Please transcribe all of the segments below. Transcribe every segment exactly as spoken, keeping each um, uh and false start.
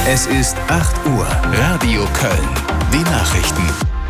Es ist acht Uhr. Radio Köln. Die Nachrichten.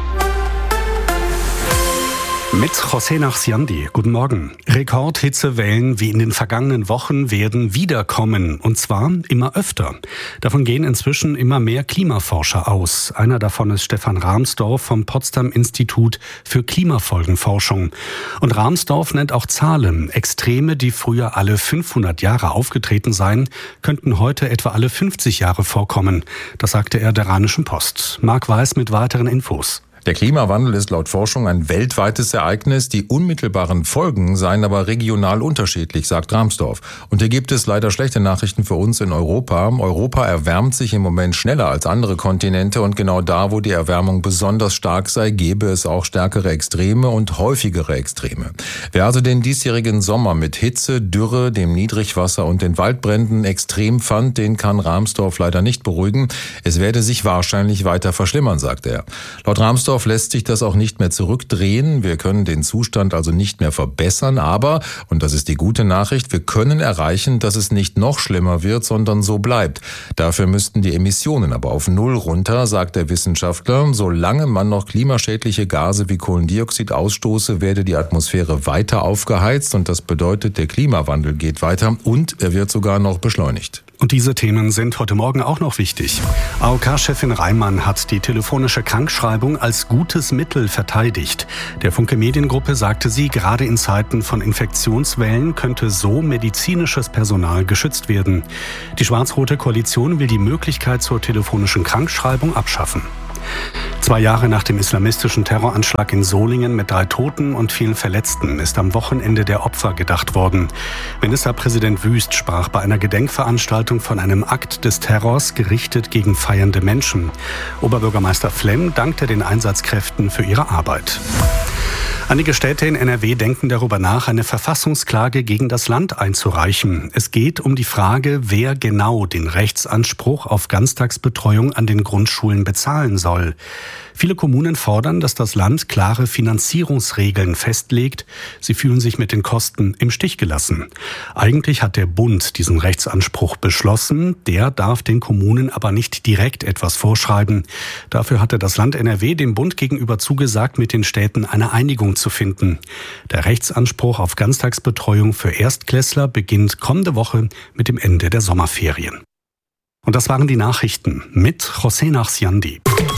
Mit José Nachsiandi. Guten Morgen. Rekordhitzewellen wie in den vergangenen Wochen werden wiederkommen. Und zwar immer öfter. Davon gehen inzwischen immer mehr Klimaforscher aus. Einer davon ist Stefan Rahmsdorf vom Potsdam Institut für Klimafolgenforschung. Und Rahmsdorf nennt auch Zahlen. Extreme, die früher alle fünfhundert Jahre aufgetreten seien, könnten heute etwa alle fünfzig Jahre vorkommen. Das sagte er der Rheinischen Post. Marc Weiß mit weiteren Infos. Der Klimawandel ist laut Forschung ein weltweites Ereignis. Die unmittelbaren Folgen seien aber regional unterschiedlich, sagt Rahmsdorf. Und hier gibt es leider schlechte Nachrichten für uns in Europa. Europa erwärmt sich im Moment schneller als andere Kontinente. Und genau da, wo die Erwärmung besonders stark sei, gäbe es auch stärkere Extreme und häufigere Extreme. Wer also den diesjährigen Sommer mit Hitze, Dürre, dem Niedrigwasser und den Waldbränden extrem fand, den kann Rahmsdorf leider nicht beruhigen. Es werde sich wahrscheinlich weiter verschlimmern, sagt er. Laut Rahmsdorf lässt sich das auch nicht mehr zurückdrehen. Wir können den Zustand also nicht mehr verbessern, aber, und das ist die gute Nachricht, wir können erreichen, dass es nicht noch schlimmer wird, sondern so bleibt. Dafür müssten die Emissionen aber auf Null runter, sagt der Wissenschaftler. Solange man noch klimaschädliche Gase wie Kohlendioxid ausstoße, werde die Atmosphäre weiter aufgeheizt und das bedeutet, der Klimawandel geht weiter und er wird sogar noch beschleunigt. Und diese Themen sind heute Morgen auch noch wichtig. A O K-Chefin Reimann hat die telefonische Krankschreibung als gutes Mittel verteidigt. Der Funke Mediengruppe sagte sie, gerade in Zeiten von Infektionswellen könnte so medizinisches Personal geschützt werden. Die schwarz-rote Koalition will die Möglichkeit zur telefonischen Krankschreibung abschaffen. Zwei Jahre nach dem islamistischen Terroranschlag in Solingen mit drei Toten und vielen Verletzten ist am Wochenende der Opfer gedacht worden. Ministerpräsident Wüst sprach bei einer Gedenkveranstaltung von einem Akt des Terrors gerichtet gegen feiernde Menschen. Oberbürgermeister Flemm dankte den Einsatzkräften für ihre Arbeit. Einige Städte in N R W denken darüber nach, eine Verfassungsklage gegen das Land einzureichen. Es geht um die Frage, wer genau den Rechtsanspruch auf Ganztagsbetreuung an den Grundschulen bezahlen soll. Viele Kommunen fordern, dass das Land klare Finanzierungsregeln festlegt. Sie fühlen sich mit den Kosten im Stich gelassen. Eigentlich hat der Bund diesen Rechtsanspruch beschlossen. Der darf den Kommunen aber nicht direkt etwas vorschreiben. Dafür hatte das Land N R W dem Bund gegenüber zugesagt, mit den Städten eine Einigung zu finden. Der Rechtsanspruch auf Ganztagsbetreuung für Erstklässler beginnt kommende Woche mit dem Ende der Sommerferien. Und das waren die Nachrichten mit José Nachsiandi.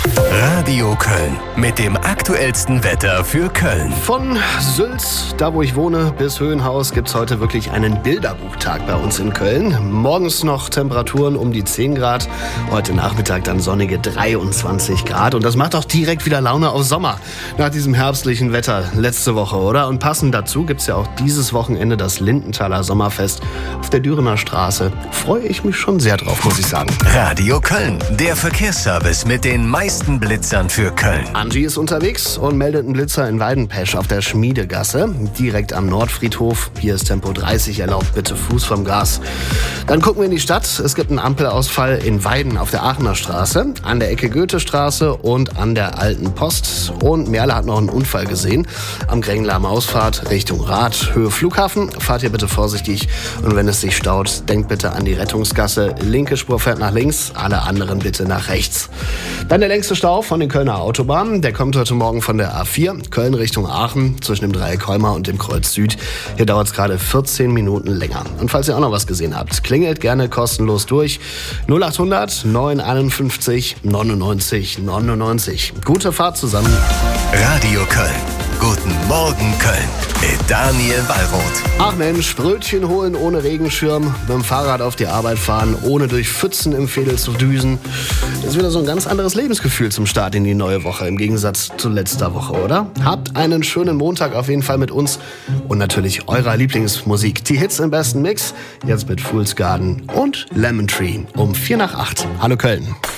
Radio Köln mit dem aktuellsten Wetter für Köln. Von Sülz, da wo ich wohne, bis Höhenhaus gibt es heute wirklich einen Bilderbuchtag bei uns in Köln. Morgens noch Temperaturen um die zehn Grad, heute Nachmittag dann sonnige dreiundzwanzig Grad. Und das macht auch direkt wieder Laune auf Sommer nach diesem herbstlichen Wetter letzte Woche, oder? Und passend dazu gibt es ja auch dieses Wochenende das Lindenthaler Sommerfest auf der Dürener Straße. Freue ich mich schon sehr drauf, muss ich sagen. Radio Köln, der Verkehrsservice mit den meisten Blitzern für Köln. Angie ist unterwegs und meldet einen Blitzer in Weidenpesch auf der Schmiedegasse, direkt am Nordfriedhof. Hier ist Tempo dreißig erlaubt, bitte Fuß vom Gas. Dann gucken wir in die Stadt. Es gibt einen Ampelausfall in Weiden auf der Aachener Straße, an der Ecke Goethestraße und an der Alten Post. Und Merle hat noch einen Unfall gesehen. Am Grengler Ausfahrt Richtung Rath, Höhe Flughafen. Fahrt hier bitte vorsichtig und wenn es sich staut, denkt bitte an die Rettungsgasse. Linke Spur fährt nach links, alle anderen bitte nach rechts. Dann der längste Stau von den Kölner Autobahnen. Der kommt heute Morgen von der A vier, Köln Richtung Aachen, zwischen dem Dreieck Heuma und dem Kreuz Süd. Hier dauert es gerade vierzehn Minuten länger. Und falls ihr auch noch was gesehen habt, klingelt gerne kostenlos durch. null achthundert neun einundfünfzig neunundneunzig neunundneunzig. Gute Fahrt zusammen. Radio Köln. Guten Morgen Köln mit Daniel Wallroth. Ach Mensch, Brötchen holen ohne Regenschirm, mit dem Fahrrad auf die Arbeit fahren, ohne durch Pfützen im Fädel zu düsen. Das ist wieder so ein ganz anderes Lebensgefühl zum Start in die neue Woche, im Gegensatz zu letzter Woche, oder? Habt einen schönen Montag auf jeden Fall mit uns und natürlich eurer Lieblingsmusik. Die Hits im besten Mix, jetzt mit Fool's Garden und Lemon Tree um vier nach acht. Hallo Köln.